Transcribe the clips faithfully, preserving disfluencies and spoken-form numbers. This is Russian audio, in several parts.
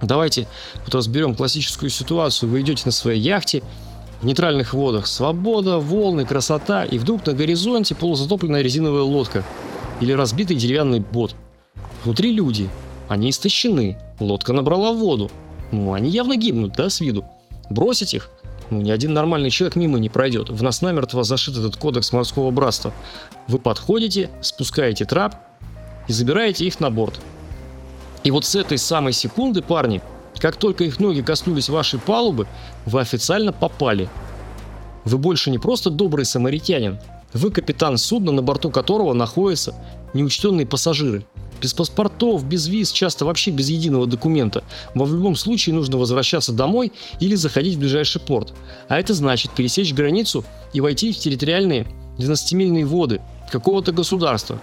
Давайте вот разберем классическую ситуацию. Вы идете на своей яхте в нейтральных водах. Свобода, волны, красота. И вдруг на горизонте полузатопленная резиновая лодка или разбитый деревянный бот. Внутри люди. Они истощены. Лодка набрала воду. Ну, они явно гибнут, да, с виду. Бросить их? Ну, ни один нормальный человек мимо не пройдет. В нас намертво зашит этот кодекс морского братства. Вы подходите, спускаете трап и забираете их на борт. И вот с этой самой секунды, парни, как только их ноги коснулись вашей палубы, вы официально попали. Вы больше не просто добрый самаритянин. Вы капитан судна, на борту которого находятся неучтенные пассажиры. Без паспортов, без виз, часто вообще без единого документа. Вам в любом случае нужно возвращаться домой или заходить в ближайший порт. А это значит пересечь границу и войти в территориальные двенадцатимильные воды какого-то государства.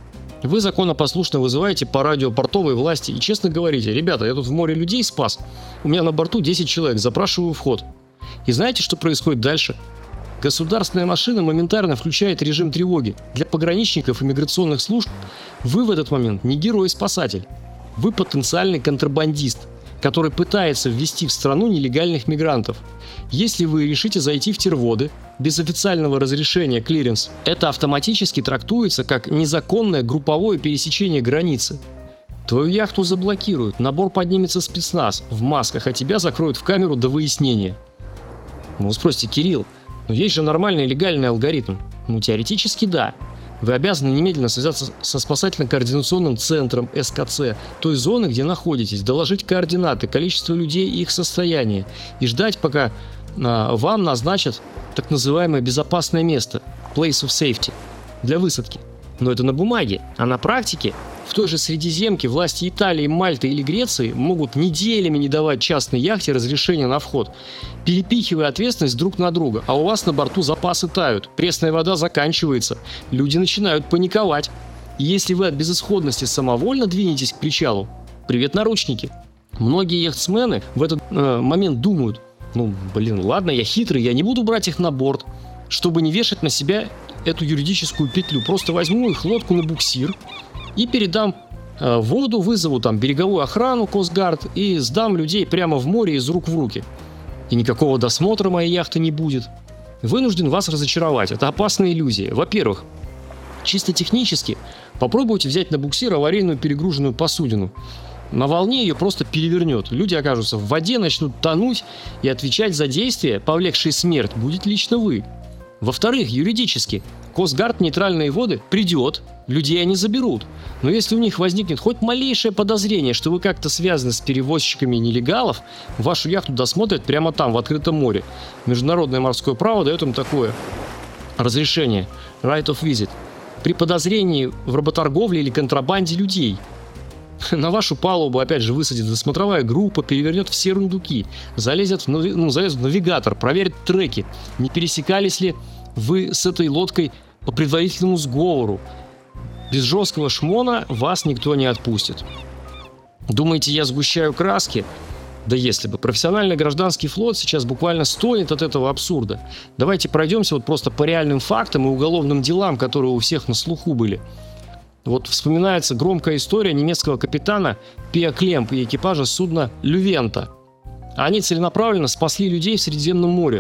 Вы законопослушно вызываете по радио портовые власти и честно говорите: ребята, я тут в море людей спас, у меня на борту десять человек, запрашиваю вход. И знаете, что происходит дальше? Государственная машина моментально включает режим тревоги. Для пограничников и миграционных служб вы в этот момент не герой-спасатель. Вы потенциальный контрабандист, который пытается ввести в страну нелегальных мигрантов. Если вы решите зайти в терводы без официального разрешения клиренс, это автоматически трактуется как незаконное групповое пересечение границы. Твою яхту заблокируют, на борт поднимется спецназ в масках, а тебя закроют в камеру до выяснения. Ну, вы спросите: Кирилл, но есть же нормальный легальный алгоритм. Ну, теоретически да. Вы обязаны немедленно связаться со спасательно-координационным центром эс ка це той зоны, где находитесь, доложить координаты, количество людей и их состояние, и ждать, пока а, вам назначат так называемое безопасное место, place of safety, для высадки. Но это на бумаге, а на практике в той же Средиземке власти Италии, Мальты или Греции могут неделями не давать частной яхте разрешения на вход, перепихивая ответственность друг на друга, а у вас на борту запасы тают, пресная вода заканчивается, люди начинают паниковать. И если вы от безысходности самовольно двинетесь к причалу, привет наручники. Многие яхтсмены в этот э, момент думают: ну блин, ладно, я хитрый, я не буду брать их на борт, чтобы не вешать на себя эту юридическую петлю, просто возьму их лодку на буксир и передам э, воду, вызову там береговую охрану, Костгард, и сдам людей прямо в море из рук в руки. И никакого досмотра моей яхты не будет. Вынужден вас разочаровать. Это опасная иллюзия. Во-первых, чисто технически попробуйте взять на буксир аварийную перегруженную посудину. На волне ее просто перевернет. Люди окажутся в воде, начнут тонуть, и отвечать за действия, повлекшие смерть, будет лично вы. Во-вторых, юридически, Костгард нейтральные воды придет, людей они заберут. Но если у них возникнет хоть малейшее подозрение, что вы как-то связаны с перевозчиками нелегалов, вашу яхту досмотрят прямо там, в открытом море. Международное морское право дает им такое разрешение, right of visit, при подозрении в работорговле или контрабанде людей. На вашу палубу опять же высадит досмотровая группа, перевернет все рундуки, залезет в, нави... ну, залезет в навигатор, проверит треки, не пересекались ли вы с этой лодкой по предварительному сговору. Без жесткого шмона вас никто не отпустит. Думаете, я сгущаю краски? Да если бы. Профессиональный гражданский флот сейчас буквально стонет от этого абсурда. Давайте пройдемся вот просто по реальным фактам и уголовным делам, которые у всех на слуху были. Вот вспоминается громкая история немецкого капитана Пиа Клемп и экипажа судна Лювента. Они целенаправленно спасли людей в Средиземном море.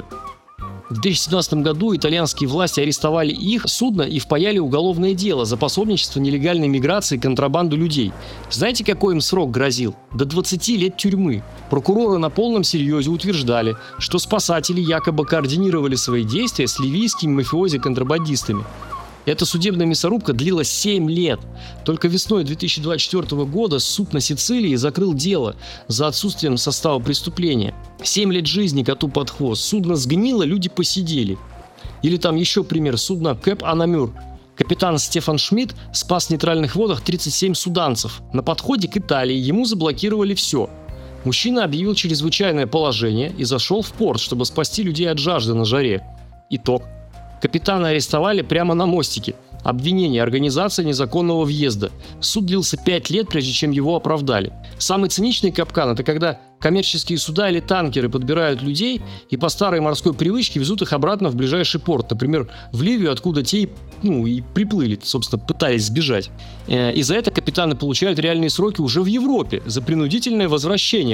В две тысячи семнадцатом году итальянские власти арестовали их судно и впаяли уголовное дело за пособничество нелегальной миграции и контрабанду людей. Знаете, какой им срок грозил? До двадцати лет тюрьмы. Прокуроры на полном серьезе утверждали, что спасатели якобы координировали свои действия с ливийскими мафиози-контрабандистами. Эта судебная мясорубка длилась семь лет. Только весной две тысячи двадцать четвёртого года суд на Сицилии закрыл дело за отсутствием состава преступления. семь лет жизни коту под хвост. Судно сгнило, люди посидели. Или там еще пример. Судно Кэп Анамюр. Капитан Стефан Шмидт спас в нейтральных водах тридцать семь суданцев. На подходе к Италии ему заблокировали все. Мужчина объявил чрезвычайное положение и зашел в порт, чтобы спасти людей от жажды на жаре. Итог. Капитана арестовали прямо на мостике. Обвинение: организация незаконного въезда. Суд длился пять лет, прежде чем его оправдали. Самый циничный капкан — это когда коммерческие суда или танкеры подбирают людей и по старой морской привычке везут их обратно в ближайший порт, например, в Ливию, откуда те ну, и приплыли, собственно, пытались сбежать. И за это капитаны получают реальные сроки уже в Европе за принудительное возвращение.